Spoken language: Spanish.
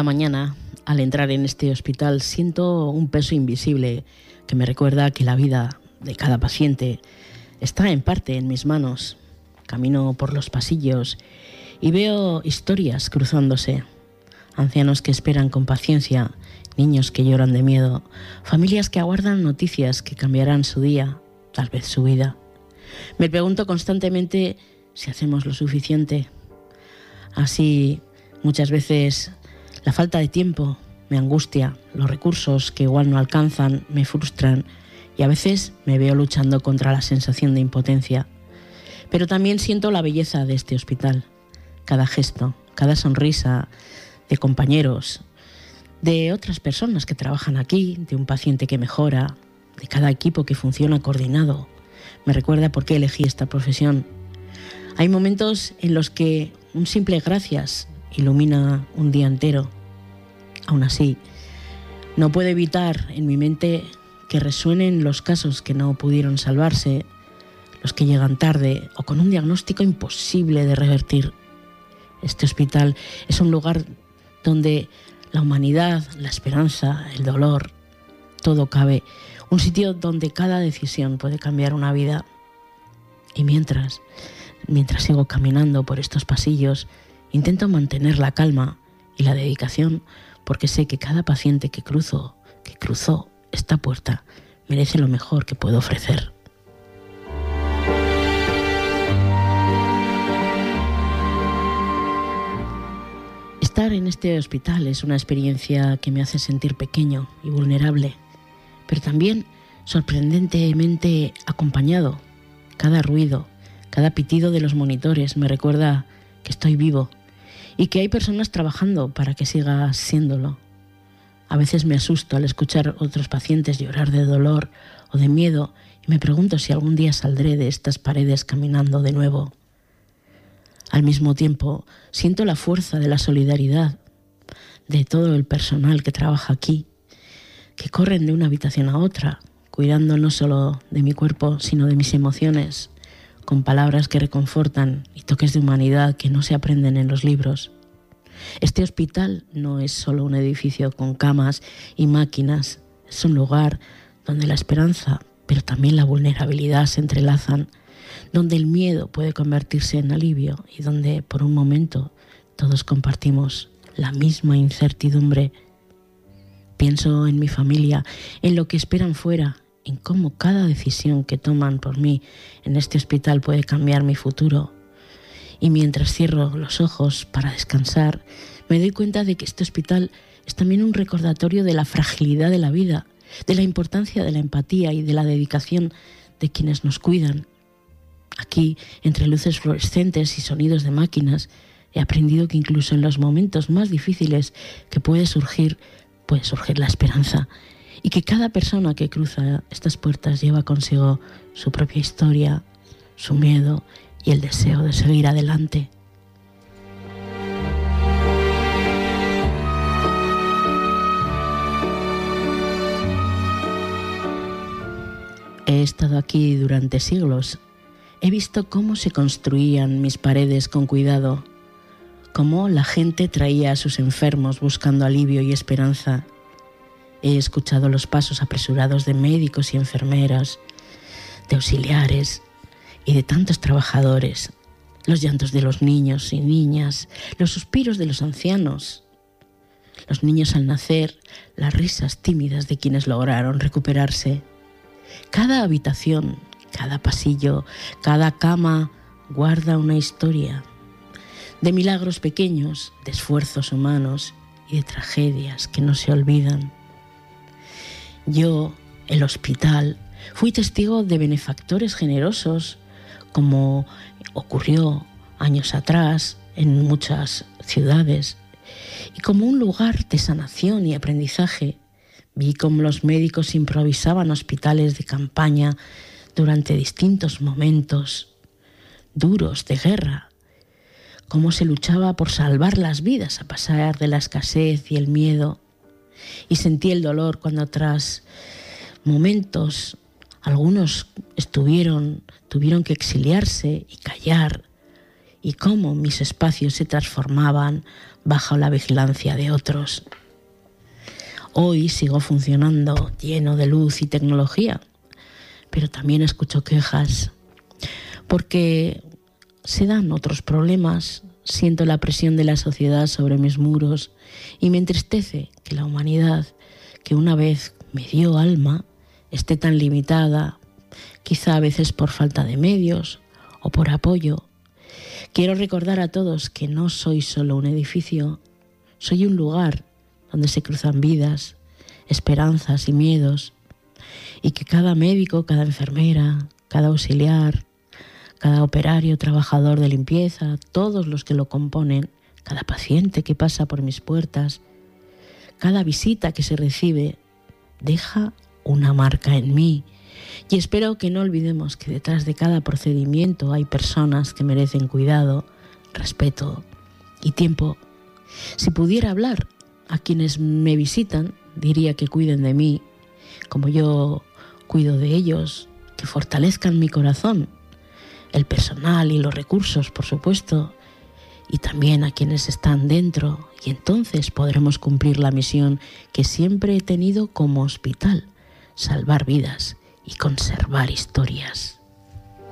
Cada mañana, al entrar en este hospital, siento un peso invisible que me recuerda que la vida de cada paciente está en parte en mis manos. Camino por los pasillos y veo historias cruzándose. Ancianos que esperan con paciencia, niños que lloran de miedo, familias que aguardan noticias que cambiarán su día, tal vez su vida. Me pregunto constantemente si hacemos lo suficiente. Así, muchas veces, la falta de tiempo me angustia, los recursos que igual no alcanzan me frustran y a veces me veo luchando contra la sensación de impotencia. Pero también siento la belleza de este hospital. Cada gesto, cada sonrisa de compañeros, de otras personas que trabajan aquí, de un paciente que mejora, de cada equipo que funciona coordinado, me recuerda por qué elegí esta profesión. Hay momentos en los que un simple gracias ilumina un día entero. Aún así, no puedo evitar en mi mente que resuenen los casos que no pudieron salvarse, los que llegan tarde o con un diagnóstico imposible de revertir. Este hospital es un lugar donde la humanidad, la esperanza, el dolor, todo cabe. Un sitio donde cada decisión puede cambiar una vida. Y mientras sigo caminando por estos pasillos, intento mantener la calma y la dedicación, porque sé que cada paciente que cruzó esta puerta merece lo mejor que puedo ofrecer. Estar en este hospital es una experiencia que me hace sentir pequeño y vulnerable, pero también sorprendentemente acompañado. Cada ruido, cada pitido de los monitores me recuerda que estoy vivo y que hay personas trabajando para que siga siéndolo. A veces me asusto al escuchar a otros pacientes llorar de dolor o de miedo y me pregunto si algún día saldré de estas paredes caminando de nuevo. Al mismo tiempo, siento la fuerza de la solidaridad de todo el personal que trabaja aquí, que corren de una habitación a otra, cuidando no solo de mi cuerpo, sino de mis emociones, con palabras que reconfortan y toques de humanidad que no se aprenden en los libros. Este hospital no es solo un edificio con camas y máquinas, es un lugar donde la esperanza, pero también la vulnerabilidad se entrelazan, donde el miedo puede convertirse en alivio y donde, por un momento, todos compartimos la misma incertidumbre. Pienso en mi familia, en lo que esperan fuera, en cómo cada decisión que toman por mí en este hospital puede cambiar mi futuro. Y mientras cierro los ojos para descansar, me doy cuenta de que este hospital es también un recordatorio de la fragilidad de la vida, de la importancia de la empatía y de la dedicación de quienes nos cuidan. Aquí, entre luces fluorescentes y sonidos de máquinas, he aprendido que incluso en los momentos más difíciles que puede surgir la esperanza, y que cada persona que cruza estas puertas lleva consigo su propia historia, su miedo y el deseo de seguir adelante. He estado aquí durante siglos. He visto cómo se construían mis paredes con cuidado, cómo la gente traía a sus enfermos buscando alivio y esperanza. He escuchado los pasos apresurados de médicos y enfermeras, de auxiliares y de tantos trabajadores, los llantos de los niños y niñas, los suspiros de los ancianos, los niños al nacer, las risas tímidas de quienes lograron recuperarse. Cada habitación, cada pasillo, cada cama guarda una historia de milagros pequeños, de esfuerzos humanos y de tragedias que no se olvidan. Yo, el hospital, fui testigo de benefactores generosos, como ocurrió años atrás en muchas ciudades, y como un lugar de sanación y aprendizaje. Vi cómo los médicos improvisaban hospitales de campaña durante distintos momentos duros de guerra, cómo se luchaba por salvar las vidas a pesar de la escasez y el miedo. Y sentí el dolor cuando tras momentos algunos tuvieron que exiliarse y callar y cómo mis espacios se transformaban bajo la vigilancia de otros. Hoy sigo funcionando lleno de luz y tecnología, pero también escucho quejas porque se dan otros problemas. Siento la presión de la sociedad sobre mis muros y me entristece que la humanidad, que una vez me dio alma, esté tan limitada, quizá a veces por falta de medios o por apoyo. Quiero recordar a todos que no soy solo un edificio, soy un lugar donde se cruzan vidas, esperanzas y miedos, y que cada médico, cada enfermera, cada auxiliar, cada operario, trabajador de limpieza, todos los que lo componen, cada paciente que pasa por mis puertas, cada visita que se recibe, deja una marca en mí. Y espero que no olvidemos que detrás de cada procedimiento hay personas que merecen cuidado, respeto y tiempo. Si pudiera hablar a quienes me visitan, diría que cuiden de mí, como yo cuido de ellos, que fortalezcan mi corazón, el personal y los recursos, por supuesto, y también a quienes están dentro, y entonces podremos cumplir la misión que siempre he tenido como hospital: salvar vidas y conservar historias.